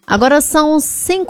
Agora são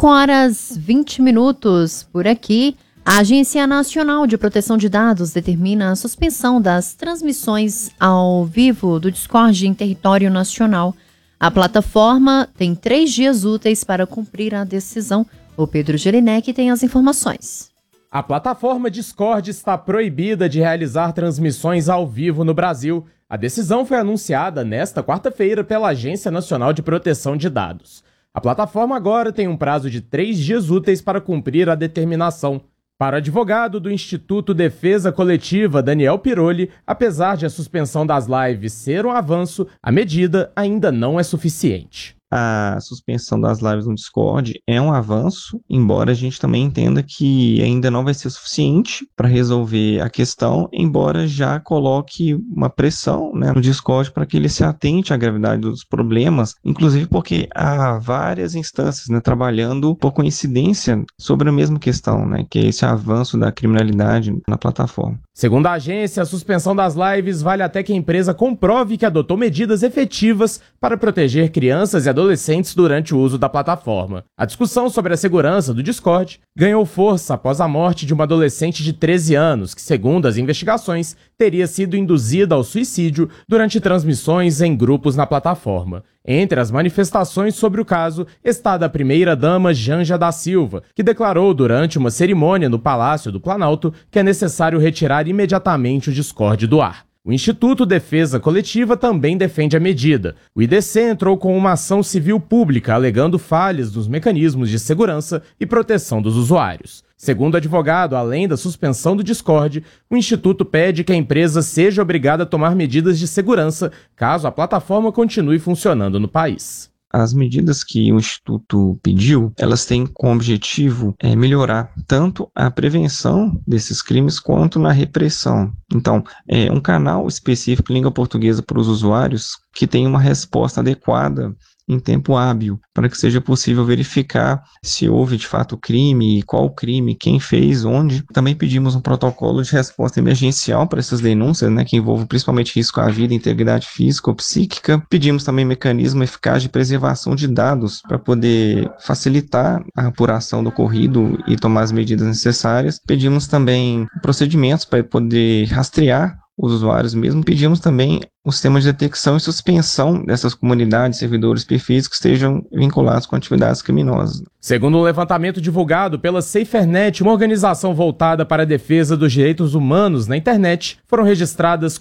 5h20 por aqui. A Agência Nacional de Proteção de Dados determina a suspensão das transmissões ao vivo do Discord em território nacional. A plataforma tem 3 dias úteis para cumprir a decisão. O Pedro Jelinek tem as informações. A plataforma Discord está proibida de realizar transmissões ao vivo no Brasil. A decisão foi anunciada nesta quarta-feira pela Agência Nacional de Proteção de Dados. A plataforma agora tem um prazo de 3 dias úteis para cumprir a determinação. Para o advogado do Instituto Defesa Coletiva, Daniel Piroli, apesar de a suspensão das lives ser um avanço, a medida ainda não é suficiente. A suspensão das lives no Discord é um avanço, embora a gente também entenda que ainda não vai ser suficiente para resolver a questão, embora já coloque uma pressão, né, no Discord para que ele se atente à gravidade dos problemas, inclusive porque há várias instâncias, né, trabalhando por coincidência sobre a mesma questão, né, que é esse avanço da criminalidade na plataforma. Segundo a agência, a suspensão das lives vale até que a empresa comprove que adotou medidas efetivas para proteger crianças e adolescentes durante o uso da plataforma. A discussão sobre a segurança do Discord ganhou força após a morte de uma adolescente de 13 anos, que, segundo as investigações, teria sido induzida ao suicídio durante transmissões em grupos na plataforma. Entre as manifestações sobre o caso está a da primeira-dama Janja da Silva, que declarou durante uma cerimônia no Palácio do Planalto que é necessário retirar imediatamente o Discord do ar. O Instituto Defesa Coletiva também defende a medida. O IDC entrou com uma ação civil pública alegando falhas nos mecanismos de segurança e proteção dos usuários. Segundo o advogado, além da suspensão do Discord, o Instituto pede que a empresa seja obrigada a tomar medidas de segurança caso a plataforma continue funcionando no país. As medidas que o Instituto pediu, elas têm como objetivo melhorar tanto a prevenção desses crimes quanto na repressão. Então, um canal específico em língua portuguesa para os usuários que tenha uma resposta adequada em tempo hábil, para que seja possível verificar se houve de fato crime, qual crime, quem fez, onde. Também pedimos um protocolo de resposta emergencial para essas denúncias, né, que envolvem principalmente risco à vida, integridade física ou psíquica. Pedimos também mecanismo eficaz de preservação de dados para poder facilitar a apuração do ocorrido e tomar as medidas necessárias. Pedimos também procedimentos para poder rastrear os usuários mesmo. Pedimos também o sistema de detecção e suspensão dessas comunidades, servidores, perfis que estejam vinculados com atividades criminosas. Segundo um levantamento divulgado pela SaferNet, uma organização voltada para a defesa dos direitos humanos na internet, foram registradas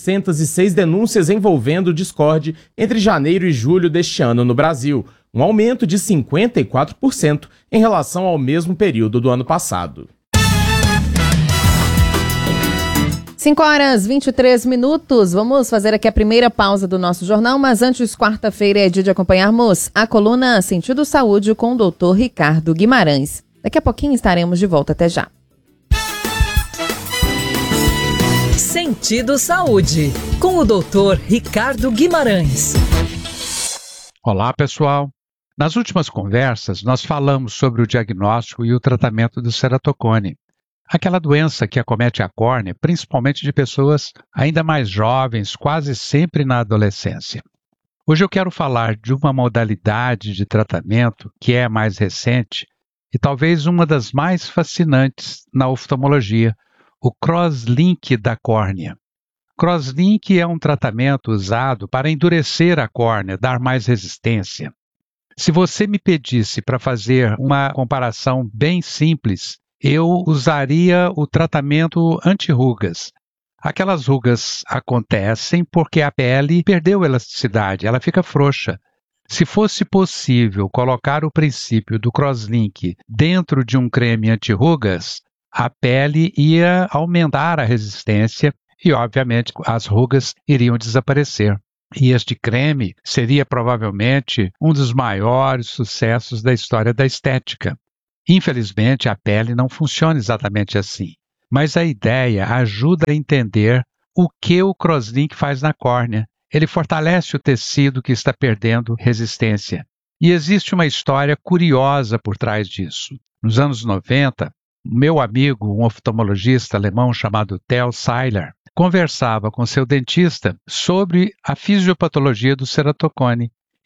406 denúncias envolvendo o Discord entre janeiro e julho deste ano no Brasil, um aumento de 54% em relação ao mesmo período do ano passado. 5h23. Vamos fazer aqui a primeira pausa do nosso jornal, mas antes, quarta-feira é dia de acompanharmos a coluna Sentido Saúde com o Dr. Ricardo Guimarães. Daqui a pouquinho estaremos de volta. Até já. Sentido Saúde, com o Dr. Ricardo Guimarães. Olá, pessoal. Nas últimas conversas, nós falamos sobre o diagnóstico e o tratamento do ceratocone. Aquela doença que acomete a córnea, principalmente de pessoas ainda mais jovens, quase sempre na adolescência. Hoje eu quero falar de uma modalidade de tratamento que é mais recente e talvez uma das mais fascinantes na oftalmologia, o crosslink da córnea. Crosslink é um tratamento usado para endurecer a córnea, dar mais resistência. Se você me pedisse para fazer uma comparação bem simples, eu usaria o tratamento anti-rugas. Aquelas rugas acontecem porque a pele perdeu elasticidade, ela fica frouxa. Se fosse possível colocar o princípio do crosslink dentro de um creme anti-rugas, a pele ia aumentar a resistência e, obviamente, as rugas iriam desaparecer. E este creme seria provavelmente um dos maiores sucessos da história da estética. Infelizmente, a pele não funciona exatamente assim, mas a ideia ajuda a entender o que o crosslink faz na córnea. Ele fortalece o tecido que está perdendo resistência. E existe uma história curiosa por trás disso. Nos anos 90, meu amigo, um oftalmologista alemão chamado Theo Seiler, conversava com seu dentista sobre a fisiopatologia do ceratocone.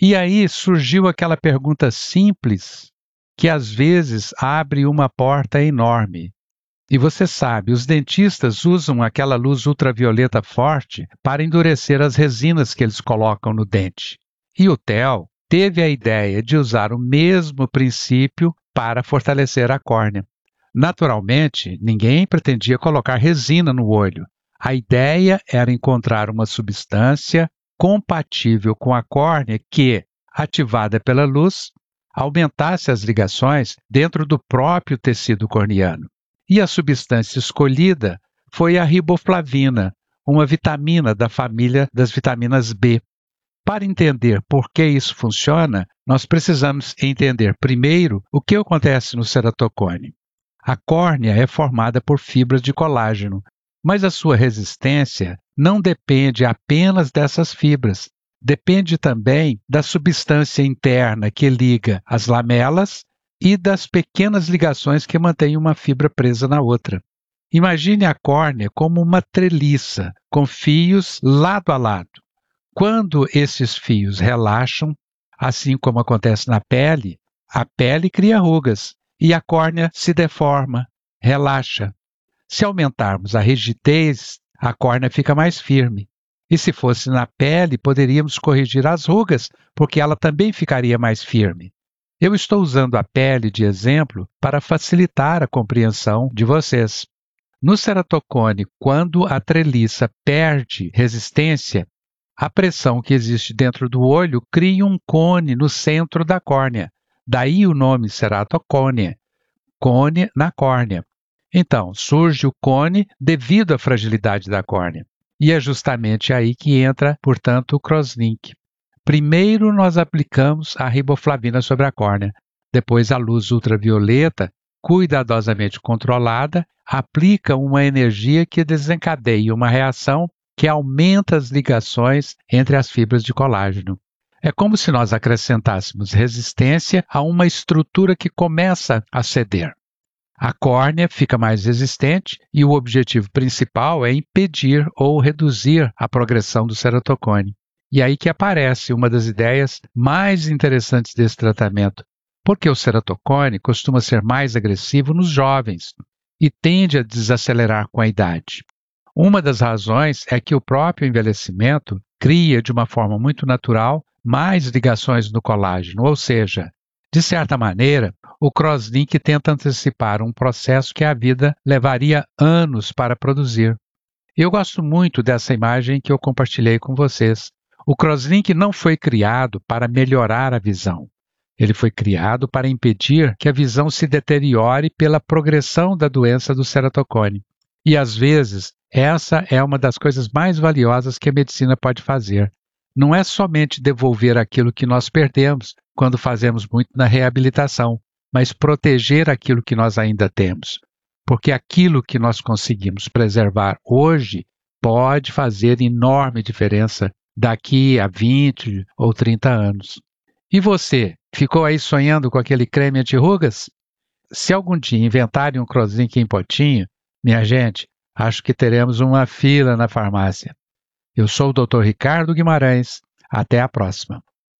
E aí surgiu aquela pergunta simples que às vezes abre uma porta enorme. E você sabe, os dentistas usam aquela luz ultravioleta forte para endurecer as resinas que eles colocam no dente. E o TEL teve a ideia de usar o mesmo princípio para fortalecer a córnea. Naturalmente, ninguém pretendia colocar resina no olho. A ideia era encontrar uma substância compatível com a córnea que, ativada pela luz, aumentasse as ligações dentro do próprio tecido corneano. E a substância escolhida foi a riboflavina, uma vitamina da família das vitaminas B. Para entender por que isso funciona, nós precisamos entender primeiro o que acontece no ceratocone. A córnea é formada por fibras de colágeno, mas a sua resistência não depende apenas dessas fibras. Depende também da substância interna que liga as lamelas e das pequenas ligações que mantêm uma fibra presa na outra. Imagine a córnea como uma treliça, com fios lado a lado. Quando esses fios relaxam, assim como acontece na pele, a pele cria rugas e a córnea se deforma, relaxa. Se aumentarmos a rigidez, a córnea fica mais firme. E se fosse na pele, poderíamos corrigir as rugas, porque ela também ficaria mais firme. Eu estou usando a pele de exemplo para facilitar a compreensão de vocês. No ceratocone, quando a treliça perde resistência, a pressão que existe dentro do olho cria um cone no centro da córnea. Daí o nome ceratocone, cone na córnea. Então, surge o cone devido à fragilidade da córnea. E é justamente aí que entra, portanto, o crosslink. Primeiro nós aplicamos a riboflavina sobre a córnea, depois a luz ultravioleta, cuidadosamente controlada, aplica uma energia que desencadeia uma reação que aumenta as ligações entre as fibras de colágeno. É como se nós acrescentássemos resistência a uma estrutura que começa a ceder. A córnea fica mais resistente e o objetivo principal é impedir ou reduzir a progressão do ceratocone. E aí que aparece uma das ideias mais interessantes desse tratamento, porque o ceratocone costuma ser mais agressivo nos jovens e tende a desacelerar com a idade. Uma das razões é que o próprio envelhecimento cria de uma forma muito natural mais ligações no colágeno, ou seja, de certa maneira, o crosslink tenta antecipar um processo que a vida levaria anos para produzir. Eu gosto muito dessa imagem que eu compartilhei com vocês. O crosslink não foi criado para melhorar a visão. Ele foi criado para impedir que a visão se deteriore pela progressão da doença do ceratocone. E, às vezes, essa é uma das coisas mais valiosas que a medicina pode fazer. Não é somente devolver aquilo que nós perdemos quando fazemos muito na reabilitação, mas proteger aquilo que nós ainda temos. Porque aquilo que nós conseguimos preservar hoje pode fazer enorme diferença daqui a 20 ou 30 anos. E você, ficou aí sonhando com aquele creme anti-rugas? Se algum dia inventarem um crosslink em potinho, minha gente, acho que teremos uma fila na farmácia. Eu sou o Dr. Ricardo Guimarães. Até a próxima.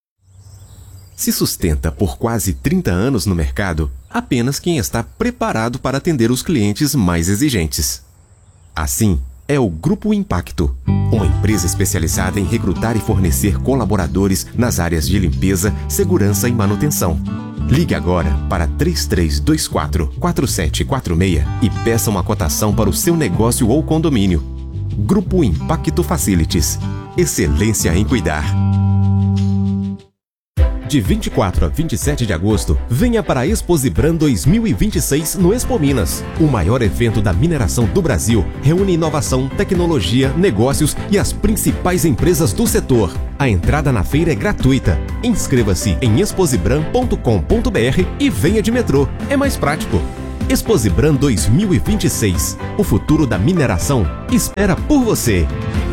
Se sustenta por quase 30 anos no mercado, apenas quem está preparado para atender os clientes mais exigentes. Assim, é o Grupo Impacto, uma empresa especializada em recrutar e fornecer colaboradores nas áreas de limpeza, segurança e manutenção. Ligue agora para 3324-4746 e peça uma cotação para o seu negócio ou condomínio. Grupo Impacto Facilities. Excelência em cuidar. De 24 a 27 de agosto, venha para a Exposibran 2026 no Expo Minas. O maior evento da mineração do Brasil reúne inovação, tecnologia, negócios e as principais empresas do setor. A entrada na feira é gratuita. Inscreva-se em exposibran.com.br e venha de metrô. É mais prático. Exposibran 2026. O futuro da mineração espera por você.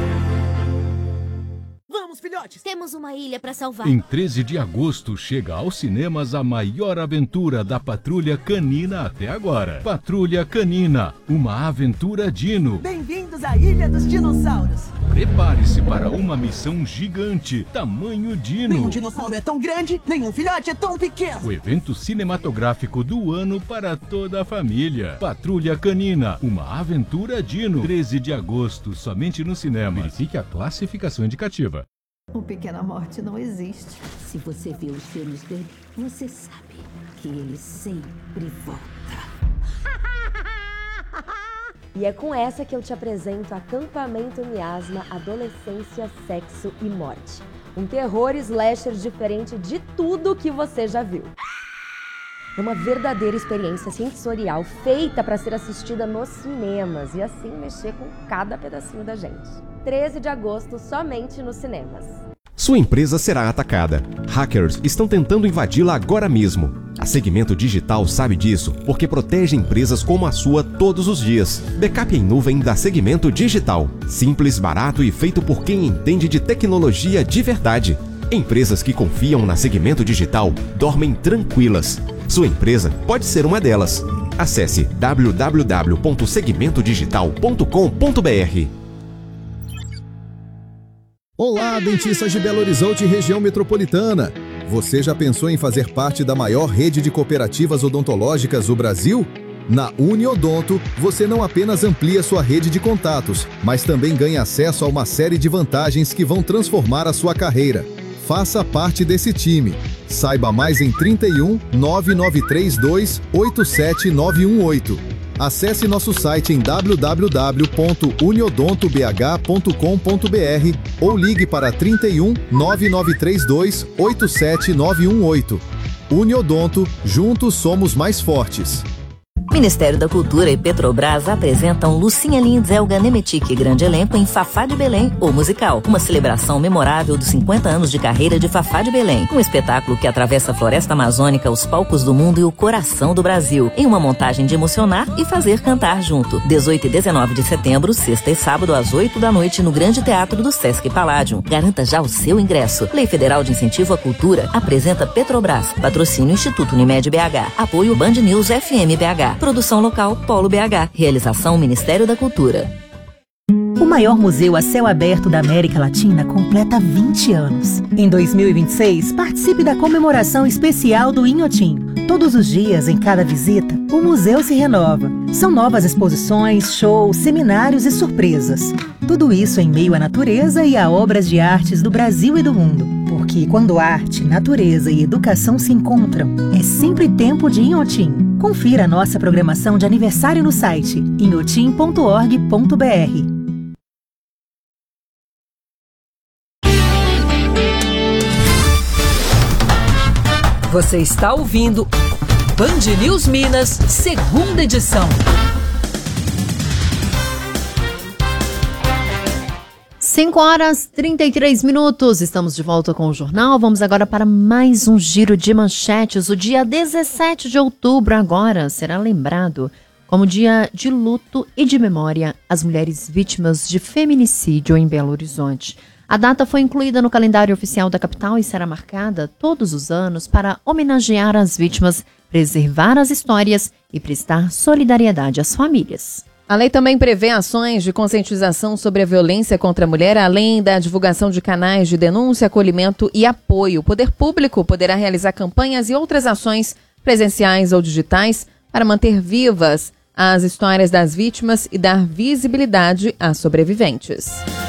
Temos uma ilha para salvar. Em 13 de agosto chega aos cinemas a maior aventura da Patrulha Canina até agora. Patrulha Canina, uma aventura dino. Bem-vindos à Ilha dos Dinossauros. Prepare-se para uma missão gigante, tamanho Dino. Nenhum dinossauro é tão grande, nenhum filhote é tão pequeno. O evento cinematográfico do ano para toda a família. Patrulha Canina, uma aventura Dino. 13 de agosto, somente no cinema. Verifique a classificação indicativa. O Pequena Morte não existe. Se você vê os filmes dele, você sabe que ele sempre volta. E é com essa que eu te apresento Acampamento Miasma, Adolescência, Sexo e Morte. Um terror slasher diferente de tudo que você já viu. É uma verdadeira experiência sensorial feita para ser assistida nos cinemas e assim mexer com cada pedacinho da gente. 13 de agosto, somente nos cinemas. Sua empresa será atacada. Hackers estão tentando invadi-la agora mesmo. A Segmento Digital sabe disso porque protege empresas como a sua todos os dias. Backup em nuvem da Segmento Digital. Simples, barato e feito por quem entende de tecnologia de verdade. Empresas que confiam na Segmento Digital dormem tranquilas. Sua empresa pode ser uma delas. Acesse www.segmentodigital.com.br. Olá, dentistas de Belo Horizonte e região metropolitana. Você já pensou em fazer parte da maior rede de cooperativas odontológicas do Brasil? Na Uniodonto, você não apenas amplia sua rede de contatos, mas também ganha acesso a uma série de vantagens que vão transformar a sua carreira. Faça parte desse time. Saiba mais em 31 9932 87918. Acesse nosso site em www.uniodontobh.com.br ou ligue para 31 9932 87918. Uniodonto, juntos somos mais fortes. Ministério da Cultura e Petrobras apresentam Lucinha Lins, Elga Nemetic e grande elenco em Fafá de Belém, o musical. Uma celebração memorável dos 50 anos de carreira de Fafá de Belém. Um espetáculo que atravessa a floresta amazônica, os palcos do mundo e o coração do Brasil. Em uma montagem de emocionar e fazer cantar junto. 18 e 19 de setembro, sexta e sábado às 8 da noite no Grande Teatro do Sesc Palladium. Garanta já o seu ingresso. Lei Federal de Incentivo à Cultura apresenta Petrobras. Patrocínio Instituto Unimed BH. Apoio Band News FM BH. Produção local Polo BH. Realização Ministério da Cultura. O maior museu a céu aberto da América Latina completa 20 anos. Em 2026, participe da comemoração especial do Inhotim. Todos os dias, em cada visita, o museu se renova. São novas exposições, shows, seminários e surpresas. Tudo isso em meio à natureza e a obras de artes do Brasil e do mundo. Porque quando arte, natureza e educação se encontram, é sempre tempo de Inhotim. Confira a nossa programação de aniversário no site inhotim.org.br. Você está ouvindo Band News Minas, segunda edição. 5h33. Estamos de volta com o jornal. Vamos agora para mais um giro de manchetes. O dia 17 de outubro agora será lembrado como dia de luto e de memória às mulheres vítimas de feminicídio em Belo Horizonte. A data foi incluída no calendário oficial da capital e será marcada todos os anos para homenagear as vítimas, preservar as histórias e prestar solidariedade às famílias. A lei também prevê ações de conscientização sobre a violência contra a mulher, além da divulgação de canais de denúncia, acolhimento e apoio. O poder público poderá realizar campanhas e outras ações presenciais ou digitais para manter vivas as histórias das vítimas e dar visibilidade às sobreviventes.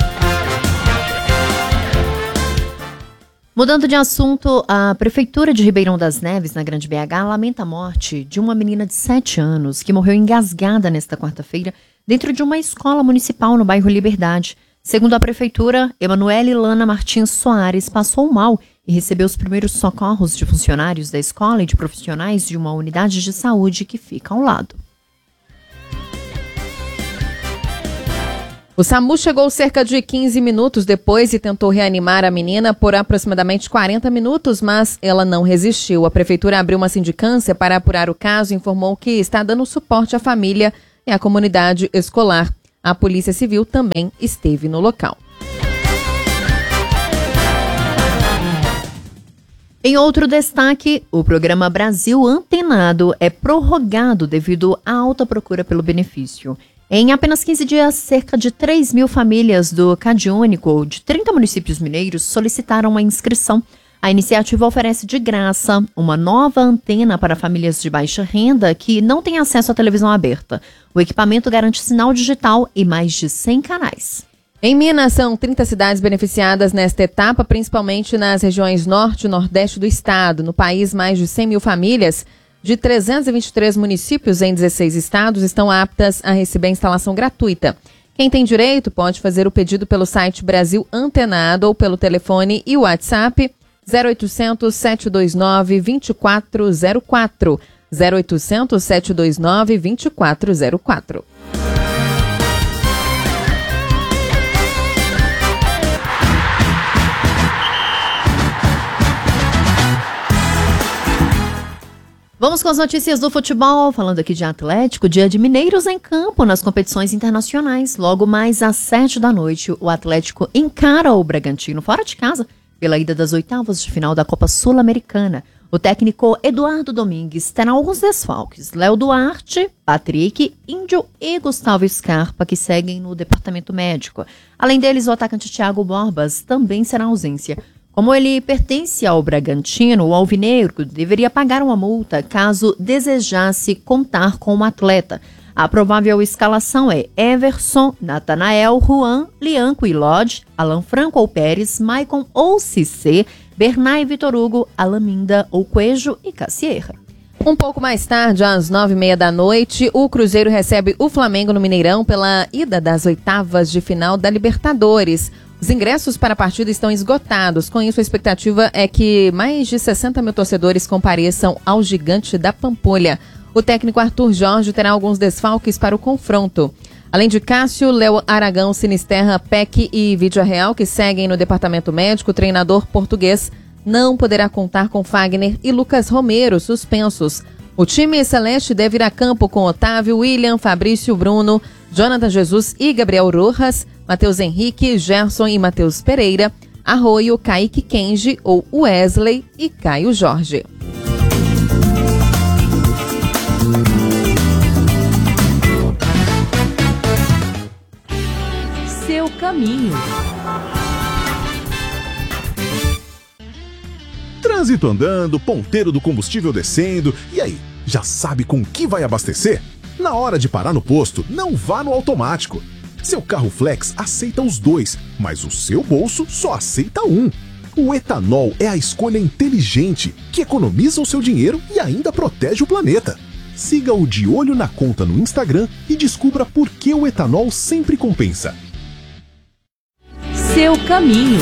Mudando de assunto, a Prefeitura de Ribeirão das Neves, na Grande BH, lamenta a morte de uma menina de 7 anos que morreu engasgada nesta quarta-feira dentro de uma escola municipal no bairro Liberdade. Segundo a Prefeitura, Emanuele Lana Martins Soares passou mal e recebeu os primeiros socorros de funcionários da escola e de profissionais de uma unidade de saúde que fica ao lado. O SAMU chegou cerca de 15 minutos depois e tentou reanimar a menina por aproximadamente 40 minutos, mas ela não resistiu. A prefeitura abriu uma sindicância para apurar o caso e informou que está dando suporte à família e à comunidade escolar. A Polícia Civil também esteve no local. Em outro destaque, o programa Brasil Antenado é prorrogado devido à alta procura pelo benefício. Em apenas 15 dias, cerca de 3 mil famílias do CadÚnico, de 30 municípios mineiros, solicitaram a inscrição. A iniciativa oferece de graça uma nova antena para famílias de baixa renda que não têm acesso à televisão aberta. O equipamento garante sinal digital e mais de 100 canais. Em Minas, são 30 cidades beneficiadas nesta etapa, principalmente nas regiões norte e nordeste do estado. No país, mais de 100 mil famílias de 323 municípios em 16 estados estão aptas a receber a instalação gratuita. Quem tem direito pode fazer o pedido pelo site Brasil Antenado ou pelo telefone e WhatsApp 0800 729 2404. 0800 729 2404. Vamos com as notícias do futebol, falando aqui de Atlético, dia de mineiros em campo nas competições internacionais. Logo mais às 19h, o Atlético encara o Bragantino fora de casa pela ida das oitavas de final da Copa Sul-Americana. O técnico Eduardo Domingues terá alguns desfalques. Léo Duarte, Patrick, Índio e Gustavo Scarpa, que seguem no departamento médico. Além deles, o atacante Thiago Borbas também será ausência. Como ele pertence ao Bragantino, o alvinegro deveria pagar uma multa caso desejasse contar com o atleta. A provável escalação é Everson, Natanael, Juan, Lianco e Lodge, Alan Franco ou Pérez, Maicon ou Cissé, Bernay, Vitor Hugo, Alaminda ou Coelho e Cassierra. Um pouco mais tarde, às 21h30, o Cruzeiro recebe o Flamengo no Mineirão pela ida das oitavas de final da Libertadores. Os ingressos para a partida estão esgotados. Com isso, a expectativa é que mais de 60 mil torcedores compareçam ao Gigante da Pampulha. O técnico Arthur Jorge terá alguns desfalques para o confronto. Além de Cássio, Léo Aragão, Sinisterra, Peck e Vídeo Real, que seguem no departamento médico, o treinador português não poderá contar com Fagner e Lucas Romero, suspensos. O time celeste deve ir a campo com Otávio, William, Fabrício, Bruno, Jonathan Jesus e Gabriel Rojas, Matheus Henrique, Gerson e Matheus Pereira, Arroio, Kaique Kenji ou Wesley e Caio Jorge. Seu caminho. Trânsito andando, ponteiro do combustível descendo, e aí, já sabe com que vai abastecer? Na hora de parar no posto, não vá no automático. Seu carro flex aceita os dois, mas o seu bolso só aceita um. O etanol é a escolha inteligente, que economiza o seu dinheiro e ainda protege o planeta. Siga o De Olho na Conta no Instagram e descubra por que o etanol sempre compensa. Seu caminho.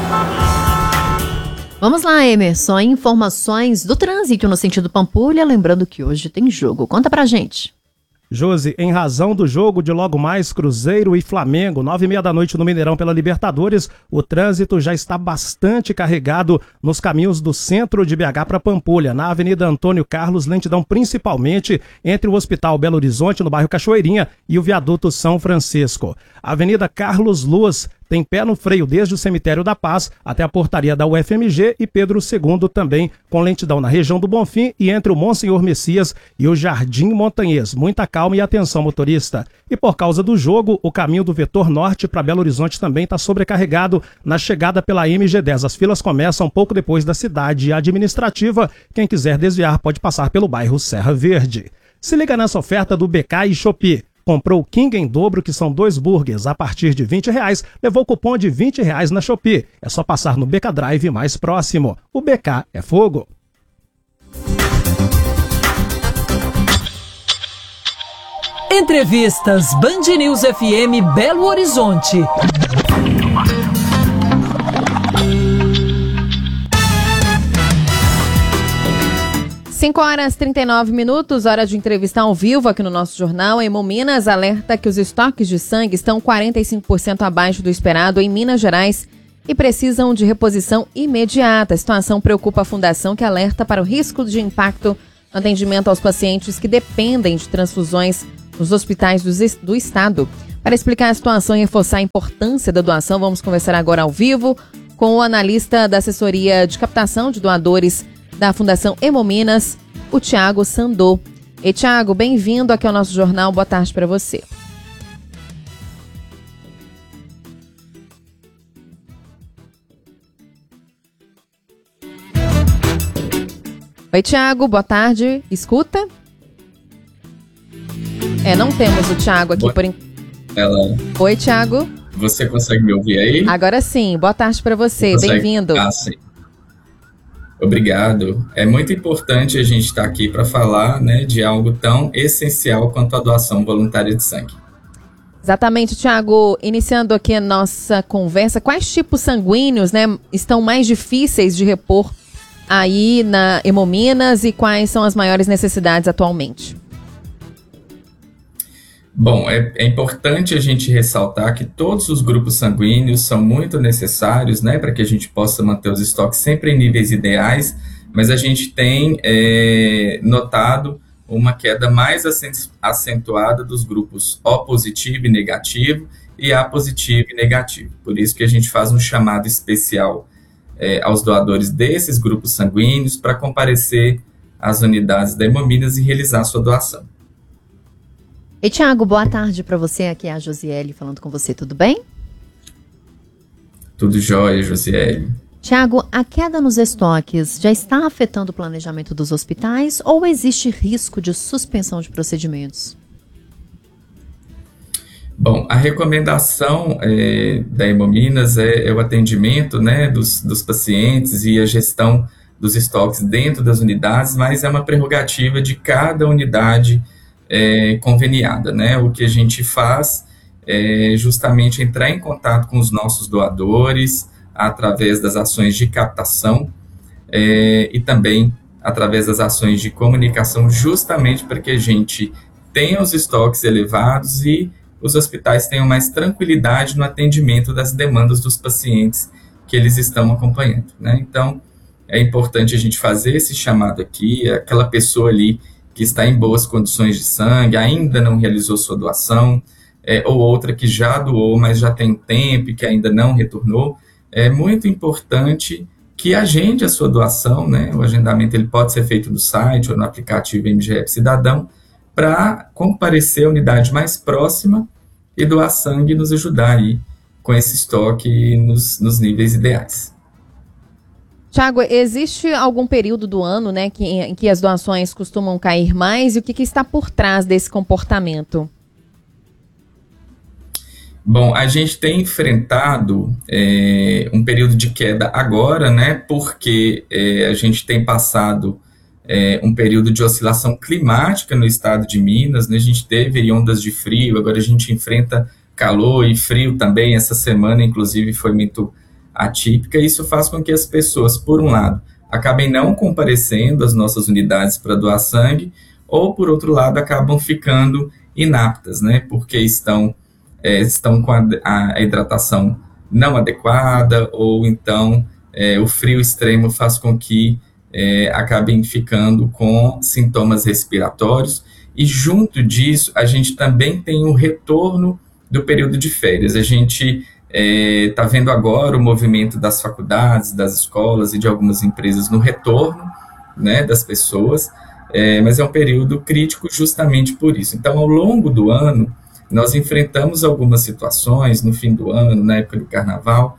Vamos lá, Emerson. Informações do trânsito no sentido Pampulha, lembrando que hoje tem jogo. Conta pra gente. Josi, em razão do jogo de logo mais Cruzeiro e Flamengo, 21h30 no Mineirão pela Libertadores, o trânsito já está bastante carregado nos caminhos do centro de BH para Pampulha, na Avenida Antônio Carlos, lentidão principalmente entre o Hospital Belo Horizonte, no bairro Cachoeirinha, e o Viaduto São Francisco. A Avenida Carlos Luz tem pé no freio desde o Cemitério da Paz até a portaria da UFMG e Pedro II também com lentidão na região do Bonfim e entre o Monsenhor Messias e o Jardim Montanhês. Muita calma e atenção, motorista. E por causa do jogo, o caminho do vetor norte para Belo Horizonte também está sobrecarregado na chegada pela MG10. As filas começam um pouco depois da cidade administrativa. Quem quiser desviar pode passar pelo bairro Serra Verde. Se liga nessa oferta do BK e Shopee. Comprou o King em dobro, que são 2 burgers a partir de R$20, levou cupom de R$20 na Shopee. É só passar no BK Drive mais próximo. O BK é fogo. Entrevistas Band News FM Belo Horizonte. 5h39, hora de entrevista ao vivo aqui no nosso jornal. A Hemominas alerta que os estoques de sangue estão 45% abaixo do esperado em Minas Gerais e precisam de reposição imediata. A situação preocupa a Fundação, que alerta para o risco de impacto no atendimento aos pacientes que dependem de transfusões nos hospitais do estado. Para explicar a situação e reforçar a importância da doação, vamos conversar agora ao vivo com o analista da assessoria de captação de doadores da Fundação Hemominas, o Thiago Sandô. E Thiago, bem-vindo aqui ao nosso jornal. Boa tarde para você. Oi, Tiago, boa tarde. Escuta? Não temos o Tiago aqui por enquanto. Oi, Tiago. Você consegue me ouvir aí? Agora sim. Boa tarde para você. Bem-vindo. Sim. Obrigado. É muito importante a gente estar aqui para falar, né, de algo tão essencial quanto a doação voluntária de sangue. Exatamente, Tiago. Iniciando aqui a nossa conversa, quais tipos sanguíneos, né, estão mais difíceis de repor aí na Hemominas e quais são as maiores necessidades atualmente? Bom, é importante a gente ressaltar que todos os grupos sanguíneos são muito necessários, né, para que a gente possa manter os estoques sempre em níveis ideais, mas a gente tem notado uma queda mais acentuada dos grupos O positivo e negativo e A positivo e negativo. Por isso que a gente faz um chamado especial aos doadores desses grupos sanguíneos para comparecer às unidades da Hemominas e realizar sua doação. E Tiago, boa tarde para você. Aqui é a Josiele falando com você, tudo bem? Tudo jóia, Josiele. Tiago, a queda nos estoques já está afetando o planejamento dos hospitais ou existe risco de suspensão de procedimentos? Bom, a recomendação da Hemominas é o atendimento, né, dos pacientes e a gestão dos estoques dentro das unidades, mas é uma prerrogativa de cada unidade conveniada, né? O que a gente faz é justamente entrar em contato com os nossos doadores através das ações de captação e também através das ações de comunicação, justamente para que a gente tenha os estoques elevados e os hospitais tenham mais tranquilidade no atendimento das demandas dos pacientes que eles estão acompanhando, né? Então, é importante a gente fazer esse chamado aqui, aquela pessoa ali que está em boas condições de sangue, ainda não realizou sua doação, ou outra que já doou, mas já tem tempo e que ainda não retornou, é muito importante que agende a sua doação, né? O agendamento ele pode ser feito no site ou no aplicativo MGF Cidadão, para comparecer à unidade mais próxima e doar sangue e nos ajudar aí com esse estoque nos níveis ideais. Tiago, existe algum período do ano, né, em que as doações costumam cair mais e o que está por trás desse comportamento? Bom, a gente tem enfrentado um período de queda agora, né, porque a gente tem passado um período de oscilação climática no estado de Minas, né, a gente teve aí ondas de frio, agora a gente enfrenta calor e frio também, essa semana inclusive foi muito atípica, e isso faz com que as pessoas, por um lado, acabem não comparecendo às nossas unidades para doar sangue, ou, por outro lado, acabam ficando inaptas, né, porque estão com a hidratação não adequada, ou então o frio extremo faz com que acabem ficando com sintomas respiratórios, e junto disso, a gente também tem o retorno do período de férias. A gente está vendo agora o movimento das faculdades, das escolas e de algumas empresas no retorno, né, das pessoas, mas é um período crítico justamente por isso. Então, ao longo do ano, nós enfrentamos algumas situações no fim do ano, na época do carnaval,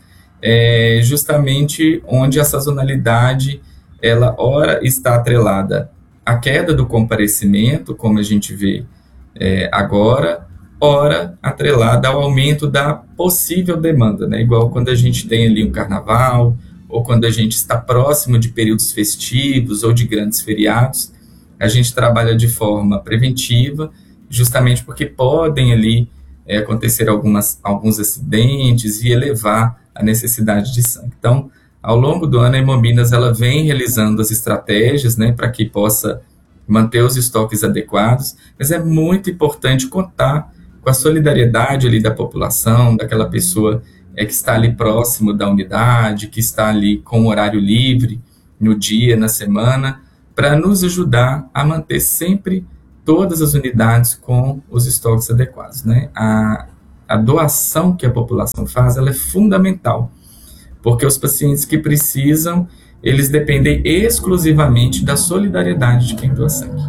justamente onde a sazonalidade, ela ora está atrelada à queda do comparecimento, como a gente vê agora, ora atrelada ao aumento da possível demanda, né? Igual quando a gente tem ali um carnaval, ou quando a gente está próximo de períodos festivos ou de grandes feriados, a gente trabalha de forma preventiva, justamente porque podem ali acontecer alguns acidentes e elevar a necessidade de sangue. Então, ao longo do ano, a Hemominas ela vem realizando as estratégias, né, para que possa manter os estoques adequados, mas é muito importante contar com a solidariedade ali da população, daquela pessoa que está ali próximo da unidade, que está ali com o horário livre no dia, na semana, para nos ajudar a manter sempre todas as unidades com os estoques adequados, né? A doação que a população faz, ela é fundamental, porque os pacientes que precisam, eles dependem exclusivamente da solidariedade de quem doa sangue.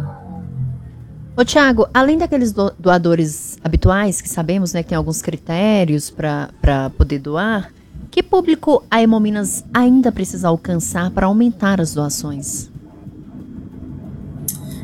Ô Tiago, além daqueles doadores habituais, que sabemos, né, que tem alguns critérios para poder doar, que público a Hemominas ainda precisa alcançar para aumentar as doações?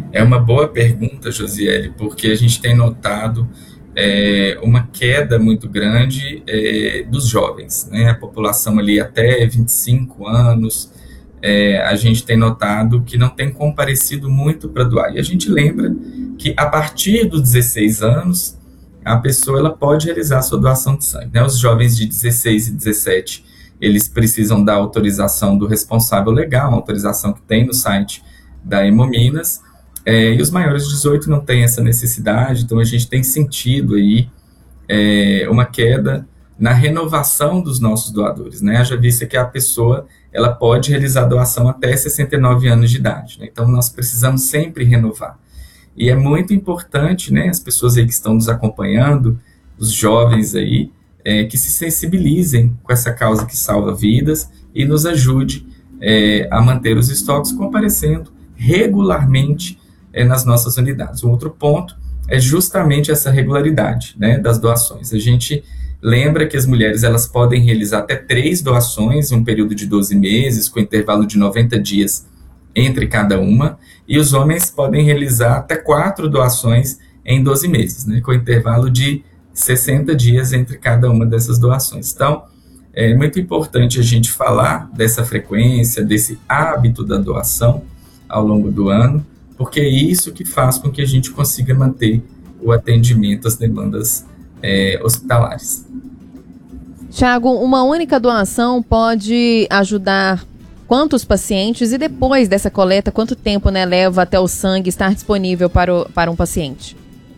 É uma boa pergunta, Josiele, porque a gente tem notado uma queda muito grande dos jovens, né? A população ali até 25 anos, a gente tem notado que não tem comparecido muito para doar. E a gente lembra que a partir dos 16 anos, a pessoa ela pode realizar a sua doação de sangue, né? Os jovens de 16 e 17, eles precisam da autorização do responsável legal, uma autorização que tem no site da Hemominas, e os maiores de 18 não têm essa necessidade, então a gente tem sentido aí uma queda na renovação dos nossos doadores, né? Haja vista que a pessoa ela pode realizar doação até 69 anos de idade, né? Então nós precisamos sempre renovar. E é muito importante, né, as pessoas aí que estão nos acompanhando, os jovens aí, que se sensibilizem com essa causa que salva vidas e nos ajude a manter os estoques comparecendo regularmente nas nossas unidades. Um outro ponto é justamente essa regularidade, né, das doações. A gente lembra que as mulheres elas podem realizar até 3 doações em um período de 12 meses, com intervalo de 90 dias entre cada uma, e os homens podem realizar até 4 doações em 12 meses, né, com intervalo de 60 dias entre cada uma dessas doações. Então, é muito importante a gente falar dessa frequência, desse hábito da doação ao longo do ano, porque é isso que faz com que a gente consiga manter o atendimento às demandas hospitalares. Tiago, uma única doação pode ajudar quantos pacientes, e depois dessa coleta, quanto tempo, né, leva até o sangue estar disponível para um paciente?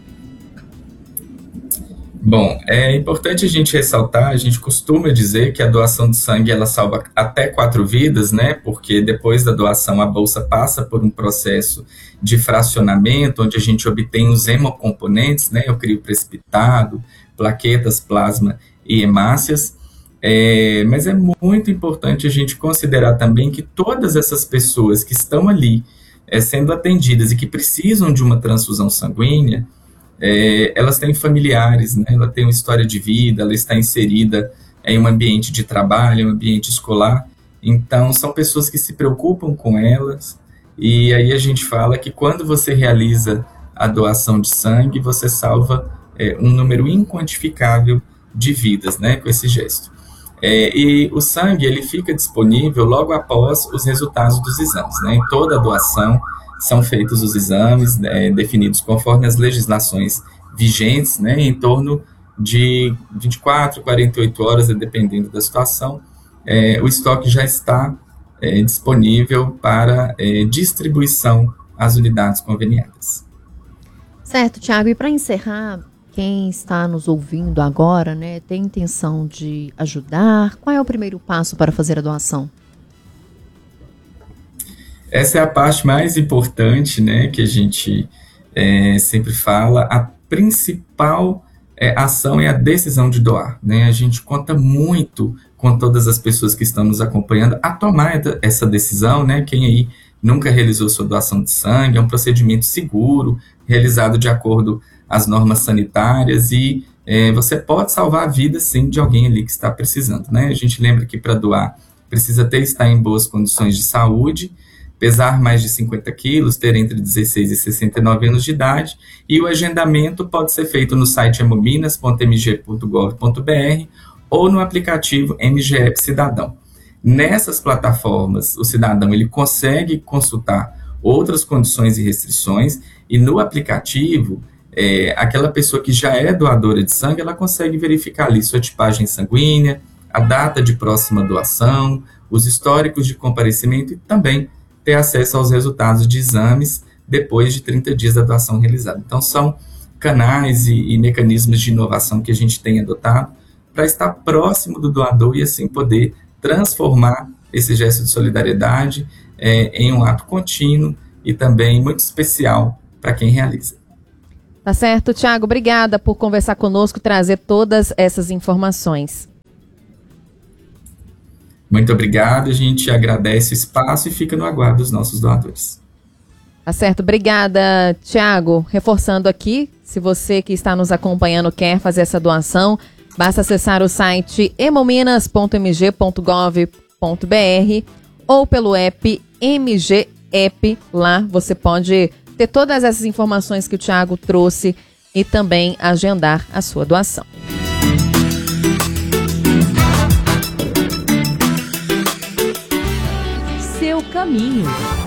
Bom, é importante a gente ressaltar, a gente costuma dizer que a doação de sangue ela salva até 4 vidas, né? Porque depois da doação a bolsa passa por um processo de fracionamento, onde a gente obtém os hemocomponentes, né? O crio precipitado, plaquetas, plasma e hemácias. Mas é muito importante a gente considerar também que todas essas pessoas que estão ali sendo atendidas e que precisam de uma transfusão sanguínea, elas têm familiares, né? Ela tem uma história de vida, ela está inserida em um ambiente de trabalho, um ambiente escolar, então são pessoas que se preocupam com elas, e aí a gente fala que quando você realiza a doação de sangue, você salva um número inquantificável de vidas, né, com esse gesto. E o sangue ele fica disponível logo após os resultados dos exames, né? Em toda a doação são feitos os exames definidos conforme as legislações vigentes, né, em torno de 24, 48 horas, dependendo da situação, o estoque já está disponível para distribuição às unidades conveniadas. Certo, Tiago, e para encerrar, quem está nos ouvindo agora, né, tem intenção de ajudar, qual é o primeiro passo para fazer a doação? Essa é a parte mais importante, né, que a gente sempre fala. A principal ação é a decisão de doar, né? A gente conta muito com todas as pessoas que estão nos acompanhando a tomar essa decisão, né? Quem aí nunca realizou sua doação de sangue, é um procedimento seguro, realizado de acordo às normas sanitárias e você pode salvar a vida, sim, de alguém ali que está precisando, né? A gente lembra que para doar precisa estar em boas condições de saúde, pesar mais de 50 quilos, ter entre 16 e 69 anos de idade, e o agendamento pode ser feito no site hemominas.mg.gov.br ou no aplicativo MGEP Cidadão. Nessas plataformas, o cidadão ele consegue consultar outras condições e restrições, e no aplicativo, aquela pessoa que já é doadora de sangue, ela consegue verificar ali sua tipagem sanguínea, a data de próxima doação, os históricos de comparecimento e também ter acesso aos resultados de exames depois de 30 dias da doação realizada. Então, são canais e mecanismos de inovação que a gente tem adotado para estar próximo do doador e, assim, poder transformar esse gesto de solidariedade em um ato contínuo e também muito especial para quem realiza. Tá certo, Tiago. Obrigada por conversar conosco, trazer todas essas informações. Muito obrigado, a gente agradece o espaço e fica no aguardo dos nossos doadores. Tá certo, obrigada, Tiago. Reforçando aqui, se você que está nos acompanhando quer fazer essa doação, basta acessar o site hemominas.mg.gov.br ou pelo app MG App. Lá você pode ter todas essas informações que o Thiago trouxe e também agendar a sua doação. Seu caminho.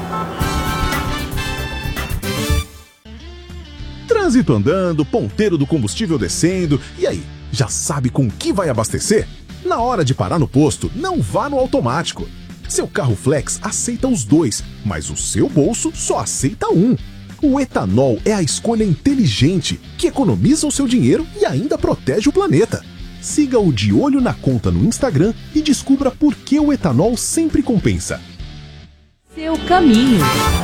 Trânsito andando, ponteiro do combustível descendo, e aí, já sabe com que vai abastecer? Na hora de parar no posto, não vá no automático. Seu carro flex aceita os dois, mas o seu bolso só aceita um. O etanol é a escolha inteligente, que economiza o seu dinheiro e ainda protege o planeta. Siga-o de olho na conta no Instagram e descubra por que o etanol sempre compensa. Seu caminho.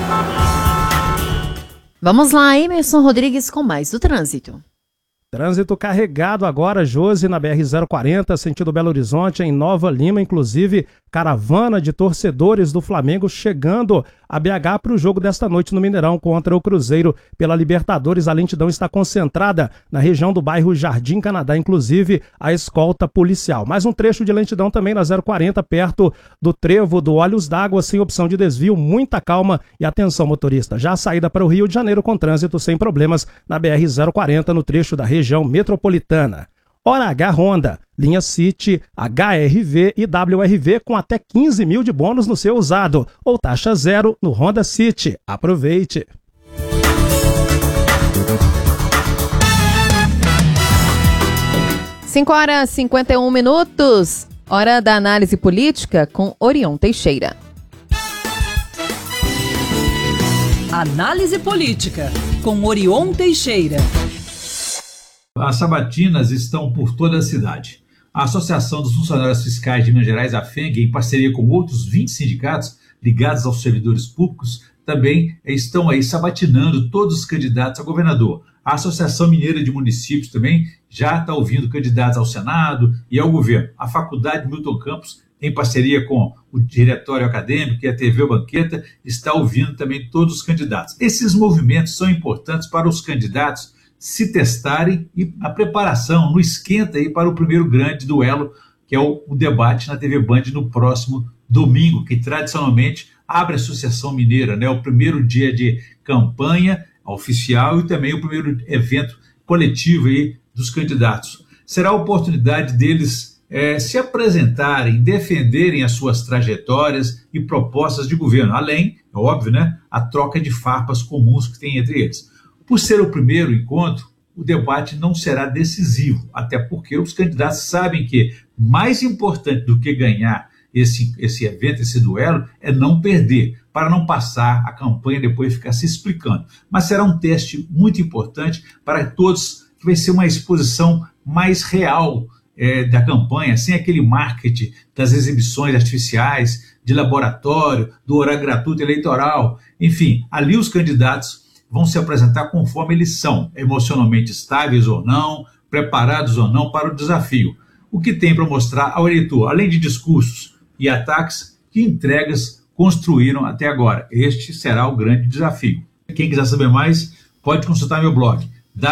Vamos lá, Emerson Rodrigues com mais do trânsito. Trânsito carregado agora, Josi, na BR-040, sentido Belo Horizonte, em Nova Lima, inclusive caravana de torcedores do Flamengo chegando a BH para o jogo desta noite no Mineirão contra o Cruzeiro pela Libertadores. A lentidão está concentrada na região do bairro Jardim Canadá, inclusive a escolta policial. Mais um trecho de lentidão também na 040, perto do trevo do Olhos d'Água, sem opção de desvio, muita calma e atenção motorista. Já a saída para o Rio de Janeiro com trânsito sem problemas na BR-040 no trecho da região metropolitana. Hora H Honda, linha City, HRV e WRV com até 15 mil de bônus no seu usado ou taxa zero no Honda City. Aproveite! Cinco horas e 51 minutos. Hora da análise política com Orion Teixeira. Análise política com Orion Teixeira. As sabatinas estão por toda a cidade. A Associação dos Funcionários Fiscais de Minas Gerais, a FENG, em parceria com outros 20 sindicatos ligados aos servidores públicos, também estão aí sabatinando todos os candidatos a governador. A Associação Mineira de Municípios também já está ouvindo candidatos ao Senado e ao governo. A Faculdade Milton Campos, em parceria com o Diretório Acadêmico e a TV Banqueta, está ouvindo também todos os candidatos. Esses movimentos são importantes para os candidatos se testarem e a preparação no esquenta aí para o primeiro grande duelo, que é o debate na TV Band no próximo domingo, que tradicionalmente abre a Associação Mineira, né? O primeiro dia de campanha oficial e também o primeiro evento coletivo aí dos candidatos. Será a oportunidade deles se apresentarem, defenderem as suas trajetórias e propostas de governo, além, é óbvio, né, a troca de farpas comuns que tem entre eles. Por ser o primeiro encontro, o debate não será decisivo, até porque os candidatos sabem que mais importante do que ganhar esse evento, esse duelo, é não perder, para não passar a campanha e depois ficar se explicando. Mas será um teste muito importante para todos, que vai ser uma exposição mais real da campanha, sem aquele marketing das exibições artificiais, de laboratório, do horário gratuito eleitoral. Enfim, ali os candidatos vão se apresentar conforme eles são, emocionalmente estáveis ou não, preparados ou não para o desafio. O que tem para mostrar ao eleitor, além de discursos e ataques, que entregas construíram até agora. Este será o grande desafio. Quem quiser saber mais, pode consultar meu blog,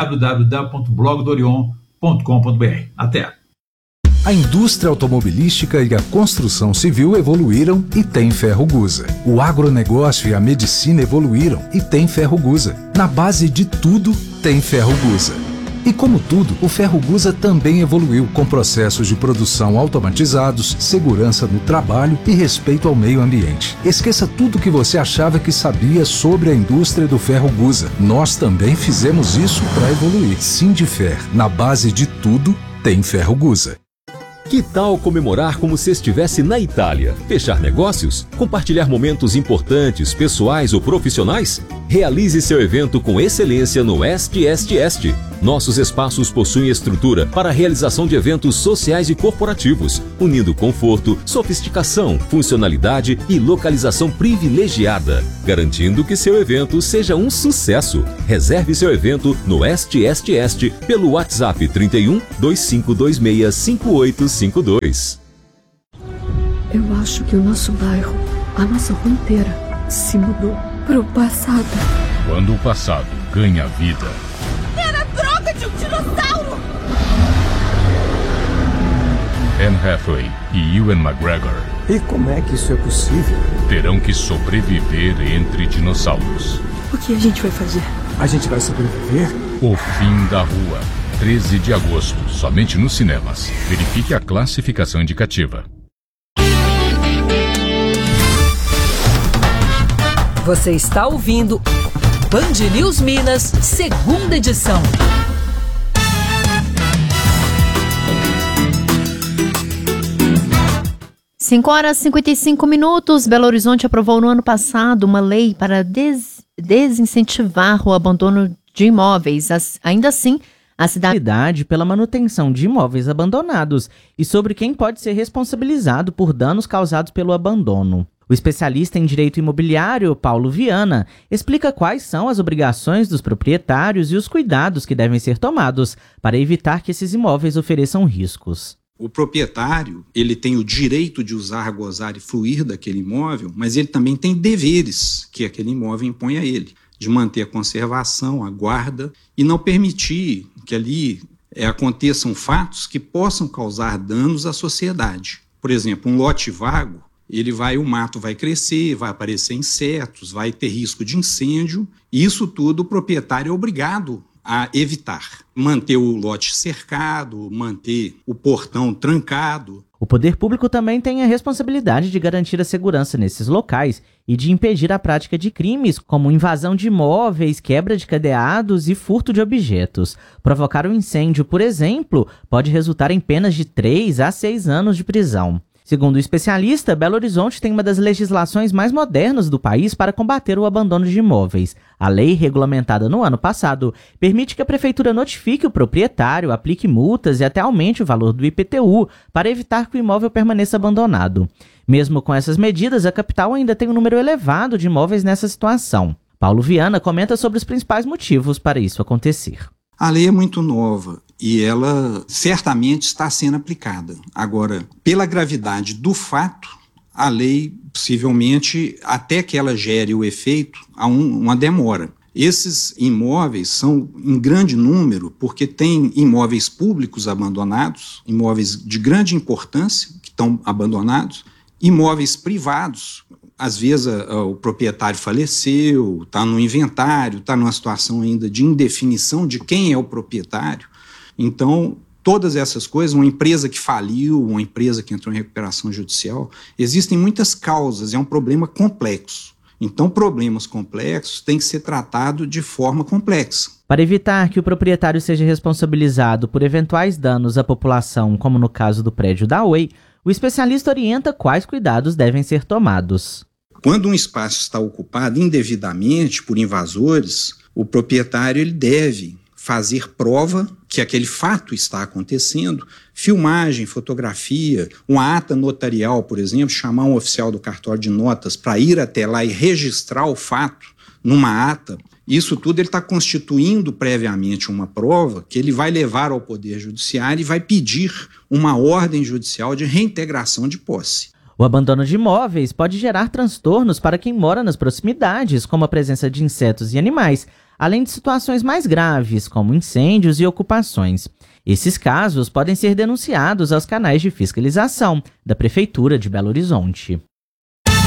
www.blogdorion.com.br. Até! A indústria automobilística e a construção civil evoluíram e tem Ferrogusa. O agronegócio e a medicina evoluíram e tem Ferrogusa. Na base de tudo, tem Ferrogusa. E como tudo, o Ferrogusa também evoluiu com processos de produção automatizados, segurança no trabalho e respeito ao meio ambiente. Esqueça tudo que você achava que sabia sobre a indústria do Ferrogusa. Nós também fizemos isso para evoluir. Sindifer, na base de tudo, tem Ferrogusa. Que tal comemorar como se estivesse na Itália? Fechar negócios? Compartilhar momentos importantes, pessoais ou profissionais? Realize seu evento com excelência no Est. Nossos espaços possuem estrutura para a realização de eventos sociais e corporativos, unindo conforto, sofisticação, funcionalidade e localização privilegiada, garantindo que seu evento seja um sucesso. Reserve seu evento no Est pelo WhatsApp 31 2526 5852. Eu acho que o nosso bairro, a nossa rua inteira, se mudou pro passado. Quando o passado ganha vida. Era a droga de um dinossauro! Anne Hathaway e Ewan McGregor. E como é que isso é possível? Terão que sobreviver entre dinossauros. O que a gente vai fazer? A gente vai sobreviver? O Fim da Rua. 13 de agosto, somente nos cinemas. Verifique a classificação indicativa. Você está ouvindo Band News Minas, segunda edição. 5h55. Belo Horizonte aprovou no ano passado uma lei para desincentivar o abandono de imóveis. Ainda assim, a cidade pela manutenção de imóveis abandonados e sobre quem pode ser responsabilizado por danos causados pelo abandono. O especialista em direito imobiliário, Paulo Viana, explica quais são as obrigações dos proprietários e os cuidados que devem ser tomados para evitar que esses imóveis ofereçam riscos. O proprietário, ele tem o direito de usar, gozar e fruir daquele imóvel, mas ele também tem deveres que aquele imóvel impõe a ele, de manter a conservação, a guarda e não permitir que ali aconteçam fatos que possam causar danos à sociedade. Por exemplo, um lote vago, o mato vai crescer, vai aparecer insetos, vai ter risco de incêndio, e isso tudo o proprietário é obrigado a evitar. Manter o lote cercado, manter o portão trancado. O poder público também tem a responsabilidade de garantir a segurança nesses locais e de impedir a prática de crimes como invasão de imóveis, quebra de cadeados e furto de objetos. Provocar um incêndio, por exemplo, pode resultar em penas de 3 a 6 anos de prisão. Segundo o especialista, Belo Horizonte tem uma das legislações mais modernas do país para combater o abandono de imóveis. A lei, regulamentada no ano passado, permite que a prefeitura notifique o proprietário, aplique multas e até aumente o valor do IPTU para evitar que o imóvel permaneça abandonado. Mesmo com essas medidas, a capital ainda tem um número elevado de imóveis nessa situação. Paulo Viana comenta sobre os principais motivos para isso acontecer. A lei é muito nova e ela certamente está sendo aplicada. Agora, pela gravidade do fato, a lei, possivelmente, até que ela gere o efeito, há uma demora. Esses imóveis são em grande número porque tem imóveis públicos abandonados, imóveis de grande importância que estão abandonados, imóveis privados. Às vezes o proprietário faleceu, está no inventário, está numa situação ainda de indefinição de quem é o proprietário. Então, todas essas coisas, uma empresa que faliu, uma empresa que entrou em recuperação judicial, existem muitas causas, é um problema complexo. Então, problemas complexos têm que ser tratados de forma complexa. Para evitar que o proprietário seja responsabilizado por eventuais danos à população, como no caso do prédio da Oi, o especialista orienta quais cuidados devem ser tomados. Quando um espaço está ocupado indevidamente por invasores, o proprietário ele deve fazer prova que aquele fato está acontecendo, filmagem, fotografia, uma ata notarial, por exemplo, chamar um oficial do cartório de notas para ir até lá e registrar o fato numa ata. Isso tudo ele está constituindo previamente uma prova que ele vai levar ao Poder Judiciário e vai pedir uma ordem judicial de reintegração de posse. O abandono de imóveis pode gerar transtornos para quem mora nas proximidades, como a presença de insetos e animais, além de situações mais graves, como incêndios e ocupações. Esses casos podem ser denunciados aos canais de fiscalização da Prefeitura de Belo Horizonte.